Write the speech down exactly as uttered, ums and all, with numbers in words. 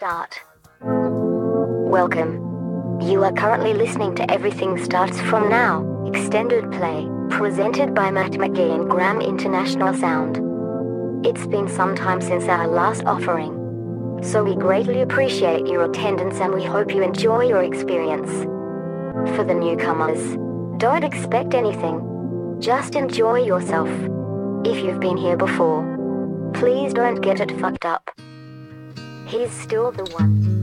start. Welcome. You are currently listening to Everything Starts From Now, extended play, presented by Matt McGee and Graham International Sound. It's been some time since our last offering, so we greatly appreciate your attendance and we hope you enjoy your experience. For the newcomers, don't expect anything, just enjoy yourself. If you've been here before, please don't get it fucked up. He's still the one.